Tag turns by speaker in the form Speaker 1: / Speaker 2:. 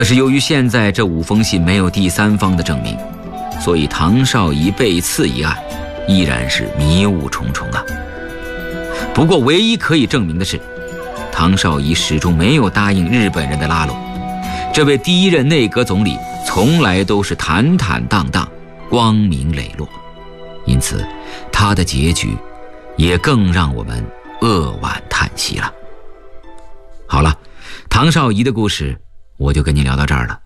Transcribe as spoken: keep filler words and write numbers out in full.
Speaker 1: 可是由于现在这五封信没有第三方的证明，所以唐绍仪被刺一案依然是迷雾重重啊。不过唯一可以证明的是，唐绍仪始终没有答应日本人的拉拢。这位第一任内阁总理从来都是坦坦荡荡，光明磊落，因此他的结局也更让我们扼腕叹息了。好了，唐绍仪的故事我就跟您聊到这儿了。